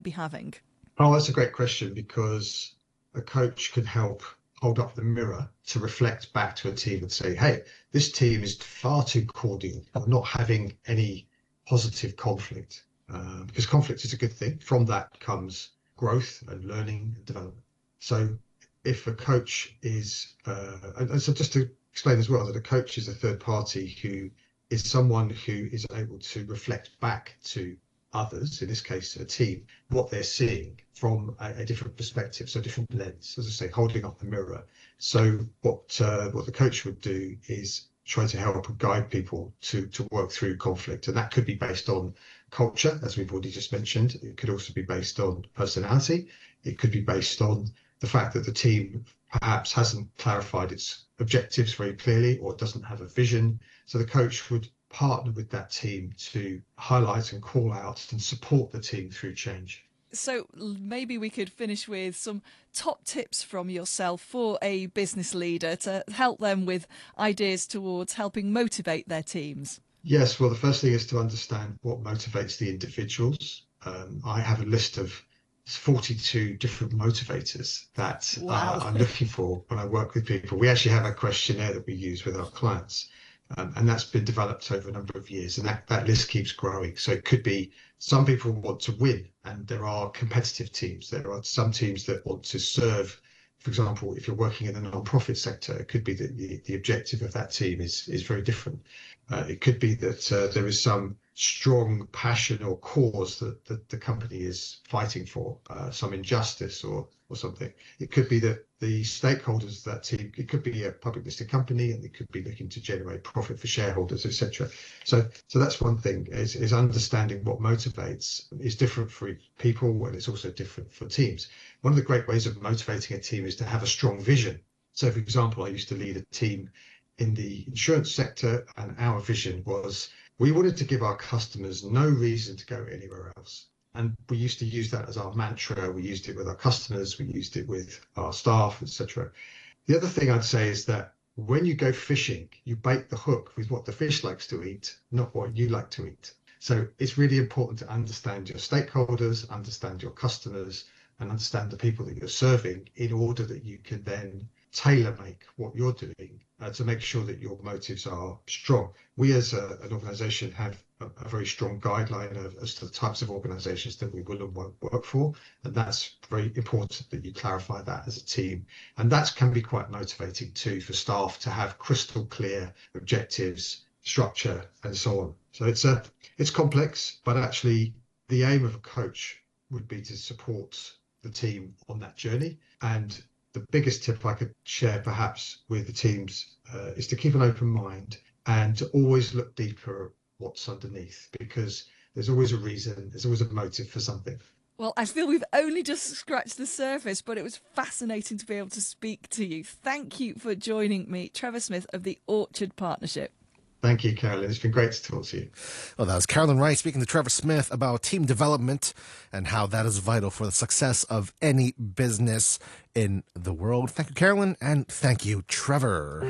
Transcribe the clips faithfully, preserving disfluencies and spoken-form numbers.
be having? Oh, that's a great question, because a coach can help hold up the mirror to reflect back to a team and say, hey, this team is far too cordial of not having any positive conflict, uh, because conflict is a good thing. From that comes growth and learning and development. So if a coach is, uh, and so just to explain as well, that a coach is a third party who is someone who is able to reflect back to others, in this case a team, what they're seeing from a, a different perspective, so a different lens, as I say, holding up the mirror. So what uh, what the coach would do is try to help and guide people to to work through conflict, and that could be based on culture, as we've already just mentioned. It could also be based on personality. It could be based on the fact that the team perhaps hasn't clarified its objectives very clearly, or doesn't have a vision. So the coach would partner with that team to highlight and call out and support the team through change. So maybe we could finish with some top tips from yourself for a business leader to help them with ideas towards helping motivate their teams. Yes, well, the first thing is to understand what motivates the individuals. Um, I have a list of forty-two different motivators that Wow. uh, I'm looking for when I work with people. We actually have a questionnaire that we use with our clients. Um, and that's been developed over a number of years, and that, that list keeps growing. So it could be some people want to win, and there are competitive teams. There are some teams that want to serve. For example, if you're working in the non-profit sector, it could be that the, the objective of that team is, is very different. Uh, it could be that uh, there is some strong passion or cause that, that the company is fighting for, uh, some injustice or or something. It could be that the stakeholders of that team, it could be a public listed company, and it could be looking to generate profit for shareholders, et cetera. So, so that's one thing, is, is understanding what motivates is different for people, and it's also different for teams. One of the great ways of motivating a team is to have a strong vision. So, for example, I used to lead a team in the insurance sector, and our vision was we wanted to give our customers no reason to go anywhere else. And we used to use that as our mantra. We used it with our customers. We used it with our staff, et cetera. The other thing I'd say is that when you go fishing, you bait the hook with what the fish likes to eat, not what you like to eat. So it's really important to understand your stakeholders, understand your customers, and understand the people that you're serving, in order that you can then tailor make what you're doing uh, to make sure that your motives are strong. We as a, an organization have a, a very strong guideline of, as to the types of organizations that we will and won't work for, and that's very important that you clarify that as a team. And that can be quite motivating too for staff to have crystal clear objectives, structure, and so on. So it's a it's complex, but actually the aim of a coach would be to support the team on that journey. And the biggest tip I could share perhaps with the teams uh, is to keep an open mind and to always look deeper at what's underneath, because there's always a reason, there's always a motive for something. Well, I feel we've only just scratched the surface, but it was fascinating to be able to speak to you. Thank you for joining me, Trevor Smith of the Orchard Partnership. Thank you, Carolyn. It's been great to talk to you. Well, that was Carolyn Wright speaking to Trevor Smith about team development and how that is vital for the success of any business in the world. Thank you, Carolyn, and thank you, Trevor.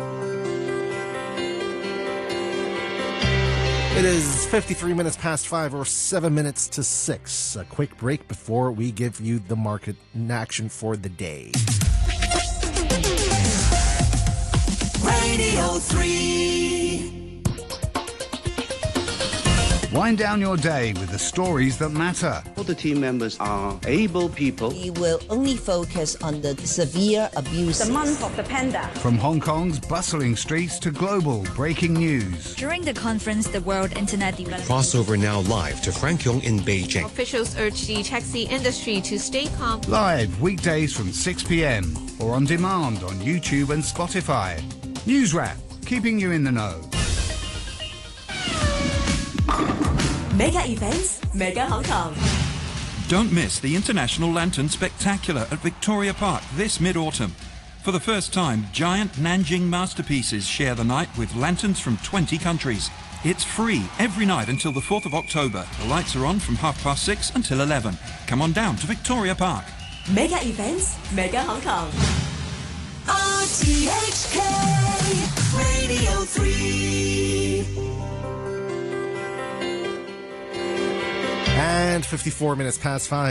It is fifty-three minutes past five, or seven minutes to six. A quick break before we give you the market in action for the day. Radio three. Wind down your day with the stories that matter. All the team members are able people. We will only focus on the severe abuse. The month of the panda. From Hong Kong's bustling streets to global breaking news. During the conference, the World Internet Development Crossover now live to Frankyong in Beijing. Officials urge the taxi industry to stay calm. Live weekdays from six p.m. or on demand on YouTube and Spotify. News Wrap, keeping you in the know. Mega events, Mega Hong Kong. Don't miss the International Lantern Spectacular at Victoria Park this mid-autumn. For the first time, giant Nanjing masterpieces share the night with lanterns from twenty countries. It's free every night until the fourth of October. The lights are on from half past six until eleven. Come on down to Victoria Park. Mega events, Mega Hong Kong. R T H K Radio three. And fifty-four minutes past five.